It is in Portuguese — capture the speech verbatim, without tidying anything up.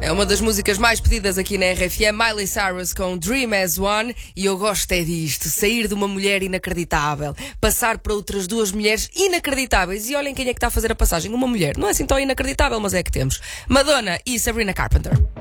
É uma das músicas mais pedidas aqui na R F M, Miley Cyrus com Dream as One, e eu gosto é disto, sair de uma mulher inacreditável, passar para outras duas mulheres inacreditáveis, e olhem quem é que está a fazer a passagem, uma mulher, não é assim tão inacreditável, mas é que temos, Madonna e Sabrina Carpenter.